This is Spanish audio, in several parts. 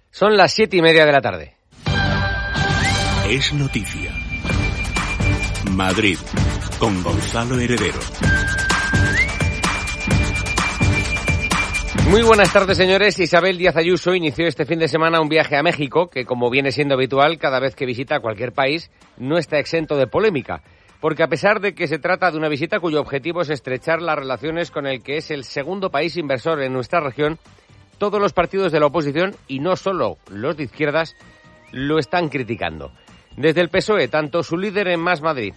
Son las 7:30 de la tarde. Es noticia. Madrid, con Gonzalo Heredero. Muy buenas tardes, señores. Isabel Díaz Ayuso inició este fin de semana un viaje a México que, como viene siendo habitual cada vez que visita cualquier país, no está exento de polémica. Porque a pesar de que se trata de una visita cuyo objetivo es estrechar las relaciones con el que es el segundo país inversor en nuestra región, todos los partidos de la oposición, y no solo los de izquierdas, lo están criticando. Desde el PSOE, tanto su líder en Madrid,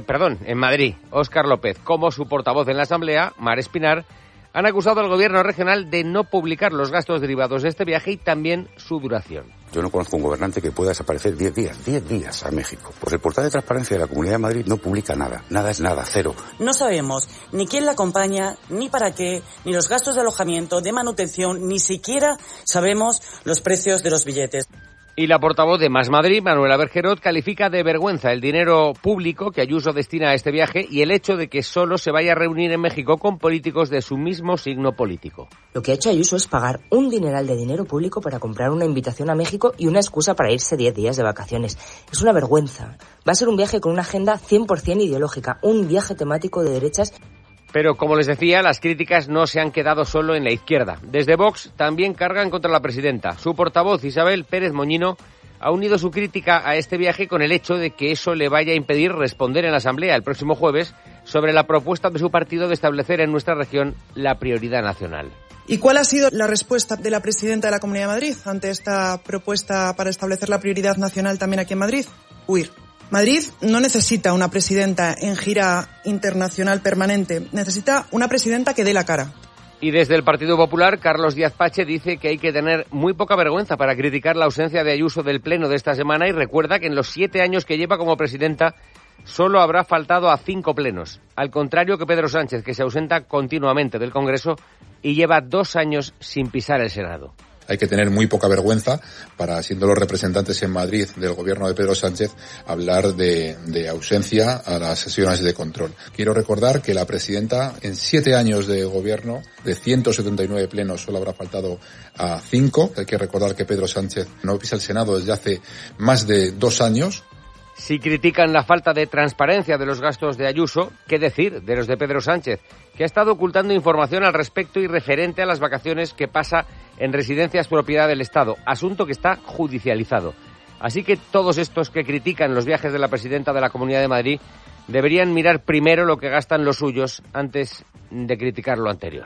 Óscar López, como su portavoz en la Asamblea, Mar Espinar, han acusado al gobierno regional de no publicar los gastos derivados de este viaje y también su duración. Yo no conozco un gobernante que pueda desaparecer 10 días a México. Pues el portal de transparencia de la Comunidad de Madrid no publica nada. Nada es nada, cero. No sabemos ni quién la acompaña, ni para qué, ni los gastos de alojamiento, de manutención, ni siquiera sabemos los precios de los billetes. Y la portavoz de Más Madrid, Manuela Bergerot, califica de vergüenza el dinero público que Ayuso destina a este viaje y el hecho de que solo se vaya a reunir en México con políticos de su mismo signo político. Lo que ha hecho Ayuso es pagar un dineral de dinero público para comprar una invitación a México y una excusa para irse 10 días de vacaciones. Es una vergüenza. Va a ser un viaje con una agenda 100% ideológica, un viaje temático de derechas. Pero, como les decía, las críticas no se han quedado solo en la izquierda. Desde Vox también cargan contra la presidenta. Su portavoz, Isabel Pérez Moñino, ha unido su crítica a este viaje con el hecho de que eso le vaya a impedir responder en la Asamblea el próximo jueves sobre la propuesta de su partido de establecer en nuestra región la prioridad nacional. ¿Y cuál ha sido la respuesta de la presidenta de la Comunidad de Madrid ante esta propuesta para establecer la prioridad nacional también aquí en Madrid? Huir. Madrid no necesita una presidenta en gira internacional permanente, necesita una presidenta que dé la cara. Y desde el Partido Popular, Carlos Díaz Pache dice que hay que tener muy poca vergüenza para criticar la ausencia de Ayuso del Pleno de esta semana y recuerda que en los 7 años que lleva como presidenta solo habrá faltado a 5 plenos, al contrario que Pedro Sánchez, que se ausenta continuamente del Congreso y lleva 2 años sin pisar el Senado. Hay que tener muy poca vergüenza para, siendo los representantes en Madrid del gobierno de Pedro Sánchez, hablar de ausencia a las sesiones de control. Quiero recordar que la presidenta, en 7 años de gobierno, de 179 plenos, solo habrá faltado a 5. Hay que recordar que Pedro Sánchez no pisa el Senado desde hace más de 2 años. Si critican la falta de transparencia de los gastos de Ayuso, ¿qué decir de los de Pedro Sánchez, que ha estado ocultando información al respecto y referente a las vacaciones que pasa en residencias propiedad del Estado, asunto que está judicializado? Así que todos estos que critican los viajes de la presidenta de la Comunidad de Madrid deberían mirar primero lo que gastan los suyos antes de criticar lo anterior.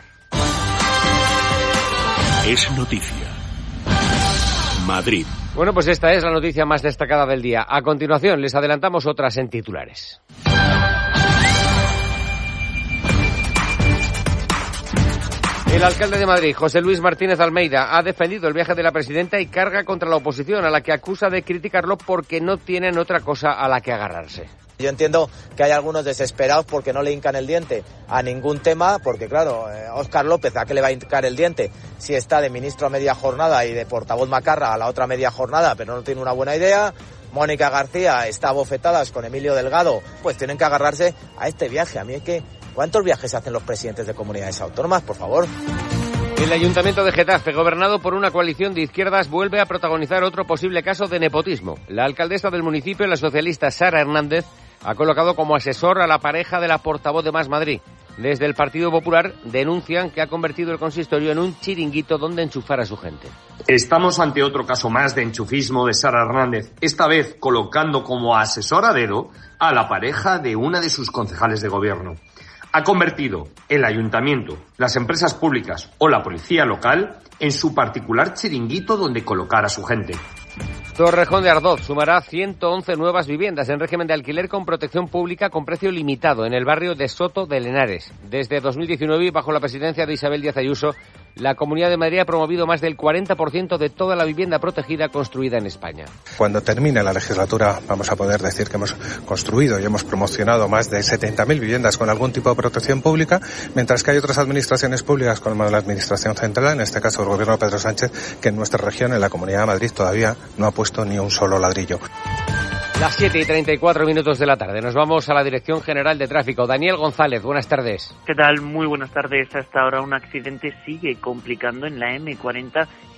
Es noticia. Madrid. Bueno, pues esta es la noticia más destacada del día. A continuación, les adelantamos otras en titulares. El alcalde de Madrid, José Luis Martínez Almeida, ha defendido el viaje de la presidenta y carga contra la oposición, a la que acusa de criticarlo porque no tienen otra cosa a la que agarrarse. Yo entiendo que hay algunos desesperados porque no le hincan el diente a ningún tema, porque claro, Óscar López, ¿a qué le va a hincar el diente? Si está de ministro a media jornada y de portavoz macarra a la otra media jornada, pero no tiene una buena idea. Mónica García está a bofetadas con Emilio Delgado, pues tienen que agarrarse a este viaje. A mí es que, ¿cuántos viajes hacen los presidentes de comunidades autónomas, por favor? El Ayuntamiento de Getafe, gobernado por una coalición de izquierdas, vuelve a protagonizar otro posible caso de nepotismo. La alcaldesa del municipio, la socialista Sara Hernández, ha colocado como asesor a la pareja de la portavoz de Más Madrid. Desde el Partido Popular denuncian que ha convertido el consistorio en un chiringuito donde enchufar a su gente. Estamos ante otro caso más de enchufismo de Sara Hernández, esta vez colocando como asesor a dedo a la pareja de una de sus concejales de gobierno. Ha convertido el ayuntamiento, las empresas públicas o la policía local en su particular chiringuito donde colocar a su gente. Torrejón de Ardoz sumará 111 nuevas viviendas en régimen de alquiler con protección pública con precio limitado en el barrio de Soto de Lenares. Desde 2019 y bajo la presidencia de Isabel Díaz Ayuso, la Comunidad de Madrid ha promovido más del 40% de toda la vivienda protegida construida en España. Cuando termine la legislatura vamos a poder decir que hemos construido y hemos promocionado más de 70.000 viviendas con algún tipo de protección pública, mientras que hay otras administraciones públicas como la Administración Central, en este caso el Gobierno de Pedro Sánchez, que en nuestra región, en la Comunidad de Madrid, todavía no ha puesto ni un solo ladrillo. Las 7:34 de la tarde. Nos vamos a la Dirección General de Tráfico. Daniel González, buenas tardes. ¿Qué tal? Muy buenas tardes. Hasta ahora un accidente sigue complicando en la M40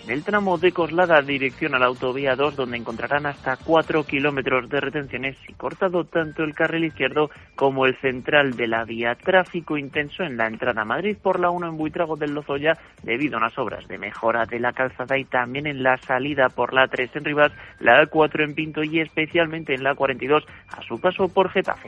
en el tramo de Coslada dirección a la autovía 2, donde encontrarán hasta 4 kilómetros de retenciones y cortado tanto el carril izquierdo como el central de la vía. Tráfico intenso en la entrada a Madrid por la 1 en Buitrago del Lozoya debido a unas obras de mejora de la calzada, y también en la salida por la 3 en Rivas, la A4 en Pinto y especialmente en la 42 a su paso por Getafe.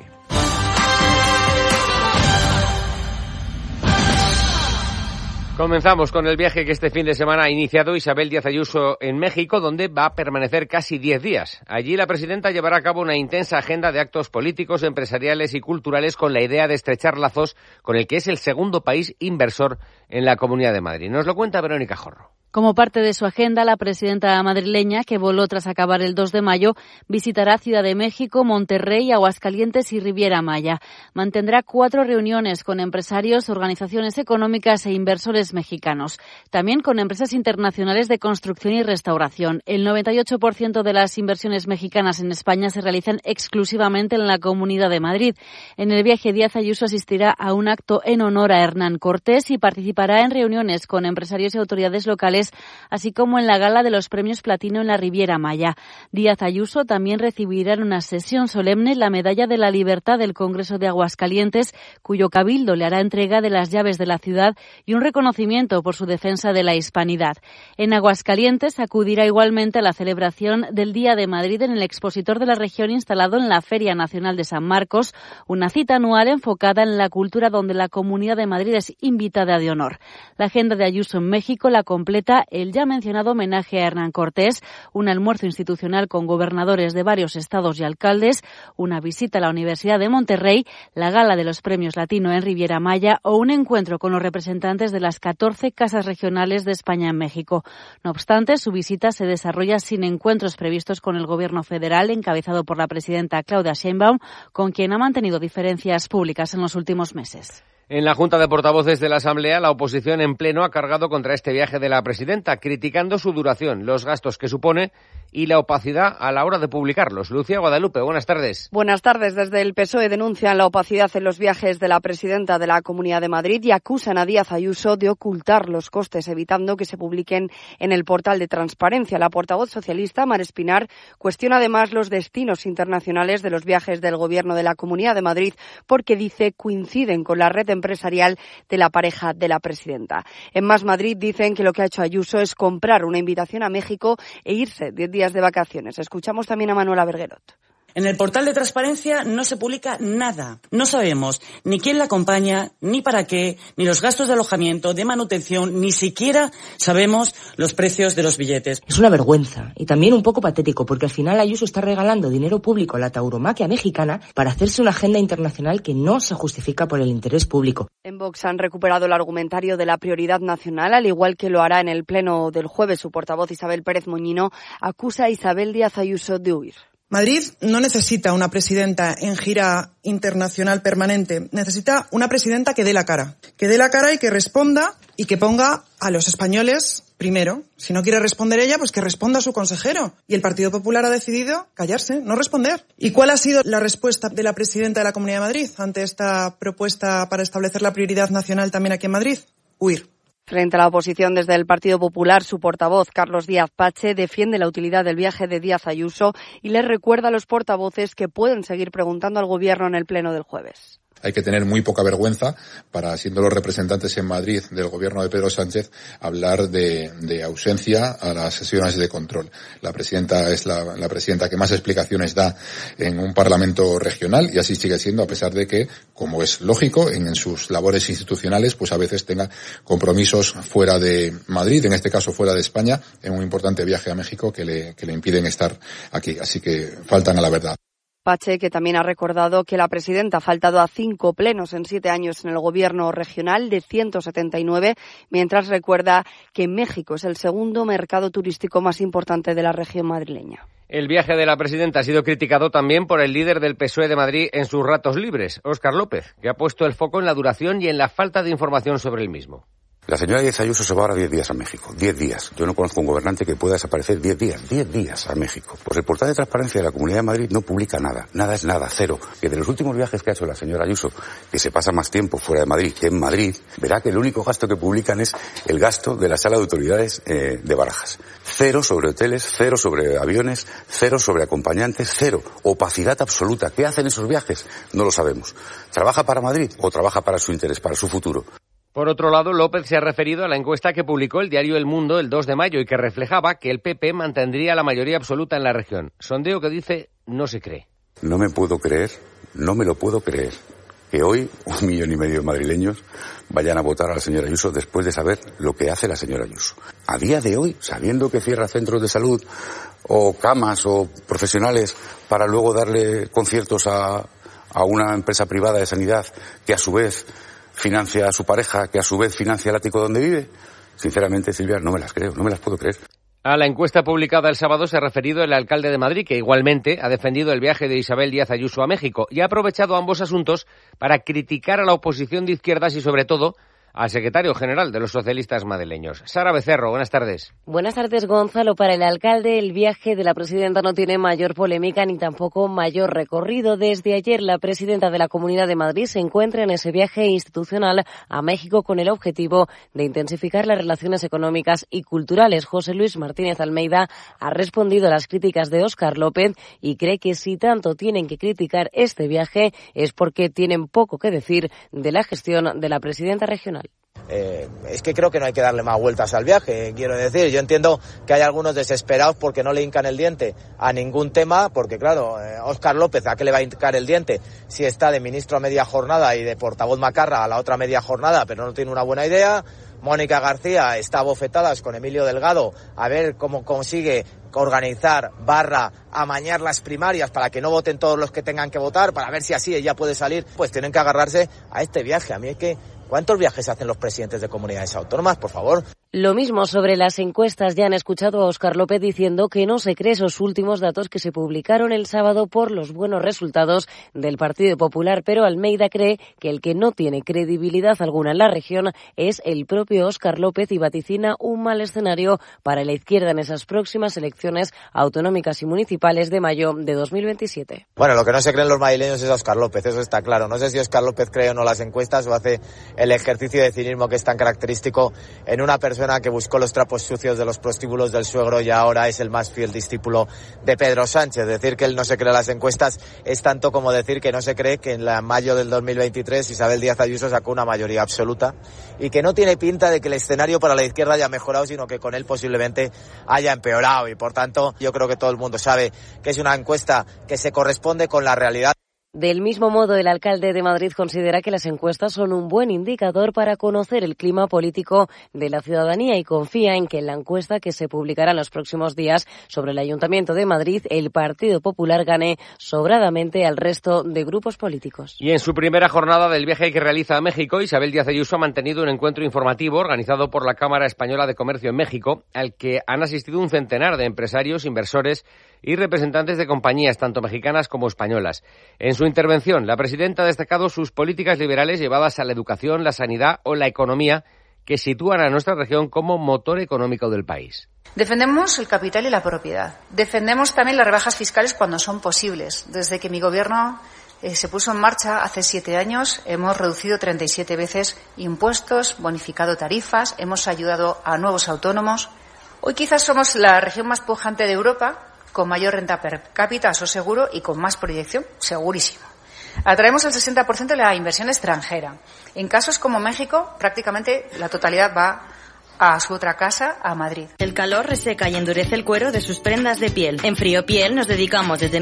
Comenzamos con el viaje que este fin de semana ha iniciado Isabel Díaz Ayuso en México, donde va a permanecer casi 10 días. Allí la presidenta llevará a cabo una intensa agenda de actos políticos, empresariales y culturales con la idea de estrechar lazos con el que es el segundo país inversor en la Comunidad de Madrid. Nos lo cuenta Verónica Jorro. Como parte de su agenda, la presidenta madrileña, que voló tras acabar el 2 de mayo, visitará Ciudad de México, Monterrey, Aguascalientes y Riviera Maya. Mantendrá 4 reuniones con empresarios, organizaciones económicas e inversores mexicanos. También con empresas internacionales de construcción y restauración. El 98% de las inversiones mexicanas en España se realizan exclusivamente en la Comunidad de Madrid. En el viaje, Díaz Ayuso asistirá a un acto en honor a Hernán Cortés y participará en reuniones con empresarios y autoridades locales, así como en la gala de los premios Platino en la Riviera Maya. Díaz Ayuso también recibirá en una sesión solemne la Medalla de la Libertad del Congreso de Aguascalientes, cuyo cabildo le hará entrega de las llaves de la ciudad y un reconocimiento por su defensa de la hispanidad. En Aguascalientes acudirá igualmente a la celebración del Día de Madrid en el expositor de la región instalado en la Feria Nacional de San Marcos, una cita anual enfocada en la cultura donde la Comunidad de Madrid es invitada de honor. La agenda de Ayuso en México la completa el ya mencionado homenaje a Hernán Cortés, un almuerzo institucional con gobernadores de varios estados y alcaldes, una visita a la Universidad de Monterrey, la gala de los premios Latino en Riviera Maya o un encuentro con los representantes de las 14 casas regionales de España en México. No obstante, su visita se desarrolla sin encuentros previstos con el gobierno federal, encabezado por la presidenta Claudia Sheinbaum, con quien ha mantenido diferencias públicas en los últimos meses. En la Junta de Portavoces de la Asamblea, la oposición en pleno ha cargado contra este viaje de la presidenta, criticando su duración, los gastos que supone y la opacidad a la hora de publicarlos. Lucía Guadalupe, buenas tardes. Buenas tardes. Desde el PSOE denuncian la opacidad en los viajes de la presidenta de la Comunidad de Madrid y acusan a Díaz Ayuso de ocultar los costes, evitando que se publiquen en el portal de transparencia. La portavoz socialista, Mar Espinar, cuestiona además los destinos internacionales de los viajes del Gobierno de la Comunidad de Madrid porque, dice, coinciden con la red empresarial de la pareja de la presidenta. En Más Madrid dicen que lo que ha hecho Ayuso es comprar una invitación a México e irse 10 días de vacaciones. Escuchamos también a Manuela Berguerot. En el portal de transparencia no se publica nada. No sabemos ni quién la acompaña, ni para qué, ni los gastos de alojamiento, de manutención, ni siquiera sabemos los precios de los billetes. Es una vergüenza y también un poco patético, porque al final Ayuso está regalando dinero público a la tauromaquia mexicana para hacerse una agenda internacional que no se justifica por el interés público. En Vox han recuperado el argumentario de la prioridad nacional, al igual que lo hará en el pleno del jueves. Su portavoz Isabel Pérez Moñino acusa a Isabel Díaz Ayuso de huir. Madrid no necesita una presidenta en gira internacional permanente. Necesita una presidenta que dé la cara. Que dé la cara y que responda y que ponga a los españoles primero. Si no quiere responder ella, pues que responda a su consejero. Y el Partido Popular ha decidido callarse, no responder. ¿Y cuál ha sido la respuesta de la presidenta de la Comunidad de Madrid ante esta propuesta para establecer la prioridad nacional también aquí en Madrid? Huir. Frente a la oposición desde el Partido Popular, su portavoz, Carlos Díaz Pache, defiende la utilidad del viaje de Díaz Ayuso y les recuerda a los portavoces que pueden seguir preguntando al Gobierno en el pleno del jueves. Hay que tener muy poca vergüenza para, siendo los representantes en Madrid del gobierno de Pedro Sánchez, hablar de ausencia a las sesiones de control. La presidenta es la presidenta que más explicaciones da en un parlamento regional y así sigue siendo, a pesar de que, como es lógico, en sus labores institucionales, pues a veces tenga compromisos fuera de Madrid, en este caso fuera de España, en un importante viaje a México que le impiden estar aquí. Así que faltan a la verdad. Pache, que también ha recordado que la presidenta ha faltado a 5 plenos en 7 años en el gobierno regional de 179, mientras recuerda que México es el segundo mercado turístico más importante de la región madrileña. El viaje de la presidenta ha sido criticado también por el líder del PSOE de Madrid en sus ratos libres, Óscar López, que ha puesto el foco en la duración y en la falta de información sobre el mismo. La señora Díaz Ayuso se va ahora 10 días a México. 10 días. Yo no conozco un gobernante que pueda desaparecer 10 días. 10 días a México. Pues el portal de transparencia de la Comunidad de Madrid no publica nada. Nada es nada, cero. Que de los últimos viajes que ha hecho la señora Ayuso, que se pasa más tiempo fuera de Madrid que en Madrid, verá que el único gasto que publican es el gasto de la sala de autoridades de Barajas. Cero sobre hoteles, cero sobre aviones, cero sobre acompañantes, cero. Opacidad absoluta. ¿Qué hacen esos viajes? No lo sabemos. ¿Trabaja para Madrid o trabaja para su interés, para su futuro? Por otro lado, López se ha referido a la encuesta que publicó el diario El Mundo el 2 de mayo y que reflejaba que el PP mantendría la mayoría absoluta en la región. Sondeo que dice no se cree. No me puedo creer, no me lo puedo creer, que hoy 1,5 millones de madrileños vayan a votar a la señora Ayuso después de saber lo que hace la señora Ayuso. A día de hoy, sabiendo que cierra centros de salud o camas o profesionales para luego darle conciertos a una empresa privada de sanidad que a su vez financia a su pareja, que a su vez financia el ático donde vive. Sinceramente, Silvia, no me las creo, no me las puedo creer. A la encuesta publicada el sábado se ha referido el alcalde de Madrid, que igualmente ha defendido el viaje de Isabel Díaz Ayuso a México y ha aprovechado ambos asuntos para criticar a la oposición de izquierdas y, sobre todo, al secretario general de los socialistas madrileños. Sara Becerro, buenas tardes. Buenas tardes, Gonzalo. Para el alcalde, el viaje de la presidenta no tiene mayor polémica ni tampoco mayor recorrido. Desde ayer, la presidenta de la Comunidad de Madrid se encuentra en ese viaje institucional a México con el objetivo de intensificar las relaciones económicas y culturales. José Luis Martínez Almeida ha respondido a las críticas de Óscar López y cree que si tanto tienen que criticar este viaje es porque tienen poco que decir de la gestión de la presidenta regional. Es que creo que no hay que darle más vueltas al viaje, quiero decir. Yo entiendo que hay algunos desesperados porque no le hincan el diente a ningún tema, porque claro, Óscar López, ¿a qué le va a hincar el diente si está de ministro a media jornada y de portavoz Macarra a la otra media jornada, pero no tiene una buena idea? Mónica García está a bofetadas con Emilio Delgado a ver cómo consigue organizar, amañar las primarias para que no voten todos los que tengan que votar, para ver si así ella puede salir. Pues tienen que agarrarse a este viaje. A mí es que ¿cuántos viajes hacen los presidentes de comunidades autónomas, por favor? Lo mismo sobre las encuestas. Ya han escuchado a Óscar López diciendo que no se cree esos últimos datos que se publicaron el sábado por los buenos resultados del Partido Popular, pero Almeida cree que el que no tiene credibilidad alguna en la región es el propio Óscar López y vaticina un mal escenario para la izquierda en esas próximas elecciones autonómicas y municipales de mayo de 2027. Bueno, lo que no se creen los madrileños es Óscar López, eso está claro. No sé si Óscar López cree o no las encuestas o hace el ejercicio de cinismo que es tan característico en una persona que buscó los trapos sucios de los prostíbulos del suegro y ahora es el más fiel discípulo de Pedro Sánchez. Decir que él no se cree las encuestas es tanto como decir que no se cree que en mayo del 2023 Isabel Díaz Ayuso sacó una mayoría absoluta y que no tiene pinta de que el escenario para la izquierda haya mejorado, sino que con él posiblemente haya empeorado y por tanto yo creo que todo el mundo sabe que es una encuesta que se corresponde con la realidad. Del mismo modo, el alcalde de Madrid considera que las encuestas son un buen indicador para conocer el clima político de la ciudadanía y confía en que en la encuesta que se publicará en los próximos días sobre el Ayuntamiento de Madrid, el Partido Popular gane sobradamente al resto de grupos políticos. Y en su primera jornada del viaje que realiza a México, Isabel Díaz Ayuso ha mantenido un encuentro informativo organizado por la Cámara Española de Comercio en México, al que han asistido un centenar de empresarios, inversores y representantes de compañías tanto mexicanas como españolas. En su intervención, la presidenta ha destacado sus políticas liberales llevadas a la educación, la sanidad o la economía, que sitúan a nuestra región como motor económico del país. Defendemos el capital y la propiedad. Defendemos también las rebajas fiscales cuando son posibles. Desde que mi gobierno se puso en marcha hace 7 años, hemos reducido 37 veces impuestos, bonificado tarifas, hemos ayudado a nuevos autónomos. Hoy quizás somos la región más pujante de Europa, con mayor renta per cápita, eso seguro, y con más proyección, segurísimo. Atraemos el 60% de la inversión extranjera. En casos como México, prácticamente la totalidad va a su otra casa, a Madrid. El calor reseca y endurece el cuero de sus prendas de piel. En Friopiel nos dedicamos desde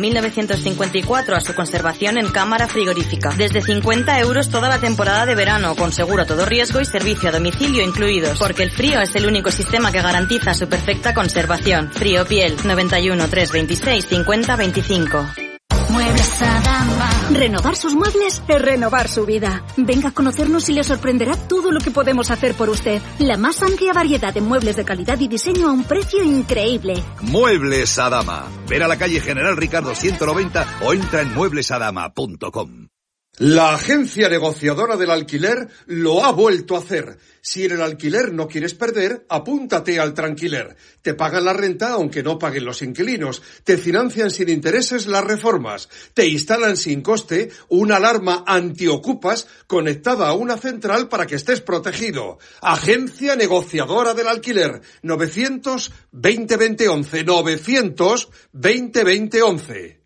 1954 a su conservación en cámara frigorífica. Desde 50 € toda la temporada de verano, con seguro a todo riesgo y servicio a domicilio incluidos. Porque el frío es el único sistema que garantiza su perfecta conservación. Friopiel, 91 326 50 25. Muebles Adama. Renovar sus muebles es renovar su vida. Venga a conocernos y le sorprenderá todo lo que podemos hacer por usted. La más amplia variedad de muebles de calidad y diseño a un precio increíble. Muebles Adama. Ver a la calle General Ricardo 190 o entra en mueblesadama.com. La agencia negociadora del alquiler lo ha vuelto a hacer. Si en el alquiler no quieres perder, apúntate al Tranquiler. Te pagan la renta aunque no paguen los inquilinos. Te financian sin intereses las reformas. Te instalan sin coste una alarma antiocupas conectada a una central para que estés protegido. Agencia negociadora del alquiler. 900-2020-11. 900-2020-11.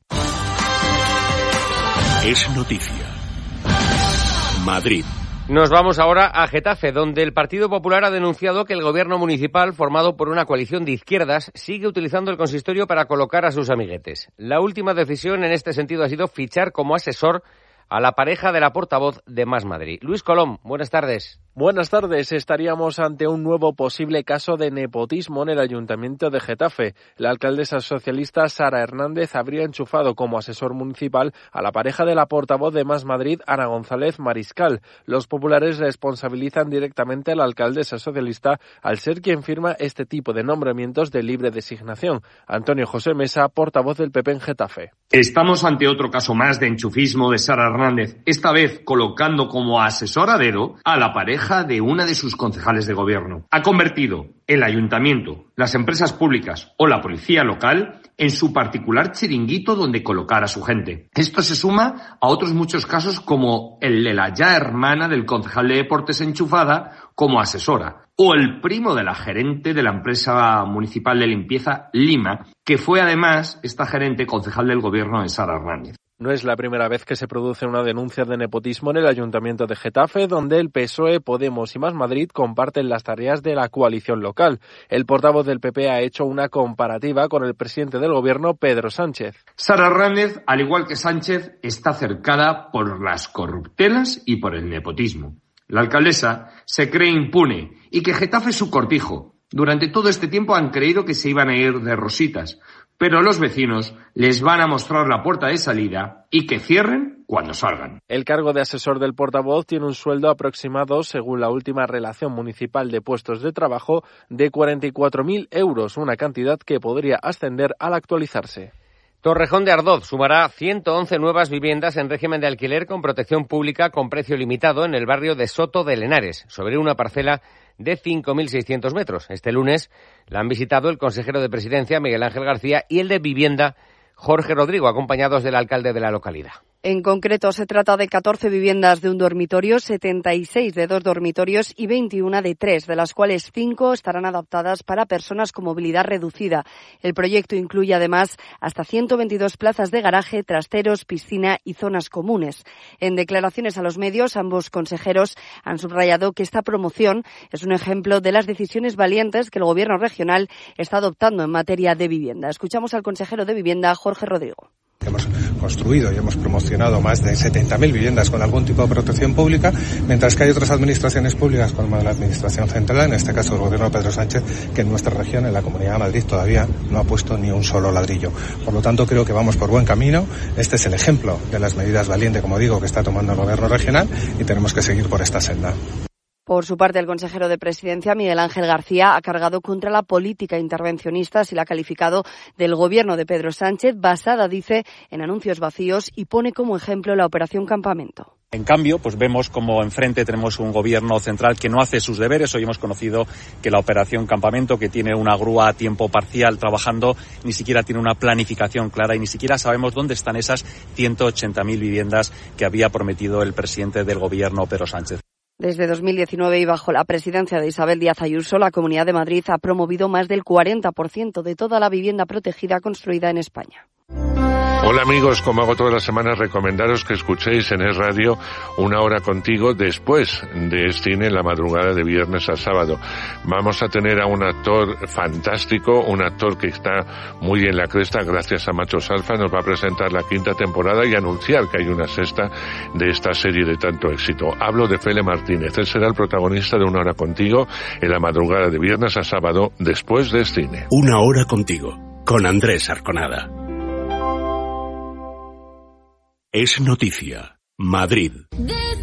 Es noticia. Madrid. Nos vamos ahora a Getafe, donde el Partido Popular ha denunciado que el gobierno municipal, formado por una coalición de izquierdas, sigue utilizando el consistorio para colocar a sus amiguetes. La última decisión en este sentido ha sido fichar como asesor a la pareja de la portavoz de Más Madrid. Luis Colom, buenas tardes. Buenas tardes. Estaríamos ante un nuevo posible caso de nepotismo en el Ayuntamiento de Getafe. La alcaldesa socialista Sara Hernández habría enchufado como asesor municipal a la pareja de la portavoz de Más Madrid, Ana González Mariscal. Los populares responsabilizan directamente a la alcaldesa socialista al ser quien firma este tipo de nombramientos de libre designación. Antonio José Mesa, portavoz del PP en Getafe. Estamos ante otro caso más de enchufismo de Sara Hernández, esta vez colocando como asesor a dedo a la pareja de una de sus concejales de gobierno. Ha convertido el ayuntamiento, las empresas públicas o la policía local en su particular chiringuito donde colocar a su gente. Esto se suma a otros muchos casos como el de la ya hermana del concejal de deportes enchufada como asesora, o el primo de la gerente de la empresa municipal de limpieza Lima, que fue además esta gerente concejal del gobierno de Sara Hernández. No es la primera vez que se produce una denuncia de nepotismo en el Ayuntamiento de Getafe, donde el PSOE, Podemos y Más Madrid comparten las tareas de la coalición local. El portavoz del PP ha hecho una comparativa con el presidente del Gobierno, Pedro Sánchez. Sara Hernández, al igual que Sánchez, está cercada por las corruptelas y por el nepotismo. La alcaldesa se cree impune y que Getafe es su cortijo. Durante todo este tiempo han creído que se iban a ir de rositas, pero los vecinos les van a mostrar la puerta de salida y que cierren cuando salgan. El cargo de asesor del portavoz tiene un sueldo aproximado, según la última relación municipal de puestos de trabajo, de 44.000 euros, una cantidad que podría ascender al actualizarse. Torrejón de Ardoz sumará 111 nuevas viviendas en régimen de alquiler con protección pública con precio limitado en el barrio de Soto de Lenares, sobre una parcela de 5.600 metros. Este lunes la han visitado el consejero de Presidencia, Miguel Ángel García, y el de Vivienda, Jorge Rodrigo, acompañados del alcalde de la localidad. En concreto, se trata de 14 viviendas de un dormitorio, 76 de 2 dormitorios y 21 de 3, de las cuales 5 estarán adaptadas para personas con movilidad reducida. El proyecto incluye además hasta 122 plazas de garaje, trasteros, piscina y zonas comunes. En declaraciones a los medios, ambos consejeros han subrayado que esta promoción es un ejemplo de las decisiones valientes que el Gobierno regional está adoptando en materia de vivienda. Escuchamos al consejero de Vivienda, Jorge Rodrigo. Hemos construido y hemos promocionado más de 70.000 viviendas con algún tipo de protección pública, mientras que hay otras administraciones públicas, como la Administración Central, en este caso el Gobierno de Pedro Sánchez, que en nuestra región, en la Comunidad de Madrid, todavía no ha puesto ni un solo ladrillo. Por lo tanto, creo que vamos por buen camino. Este es el ejemplo de las medidas valientes, como digo, que está tomando el Gobierno regional y tenemos que seguir por esta senda. Por su parte, el consejero de Presidencia, Miguel Ángel García, ha cargado contra la política intervencionista, y la ha calificado del gobierno de Pedro Sánchez, basada, dice, en anuncios vacíos, y pone como ejemplo la Operación Campamento. En cambio, pues vemos como enfrente tenemos un gobierno central que no hace sus deberes. Hoy hemos conocido que la Operación Campamento, que tiene una grúa a tiempo parcial trabajando, ni siquiera tiene una planificación clara y ni siquiera sabemos dónde están esas 180.000 viviendas que había prometido el presidente del gobierno, Pedro Sánchez. Desde 2019 y bajo la presidencia de Isabel Díaz Ayuso, la Comunidad de Madrid ha promovido más del 40% de toda la vivienda protegida construida en España. Hola amigos, como hago todas las semanas, recomendaros que escuchéis en Es Radio Una Hora Contigo después de cine en la madrugada de viernes a sábado. Vamos a tener a un actor fantástico, un actor que está muy en la cresta gracias a Machos Alfa. Nos va a presentar la 5ª temporada y anunciar que hay una 6ª de esta serie de tanto éxito. Hablo de Fele Martínez. Él será el protagonista de Una Hora Contigo en la madrugada de viernes a sábado después de cine. Una Hora Contigo, con Andrés Arconada. Es noticia. Madrid.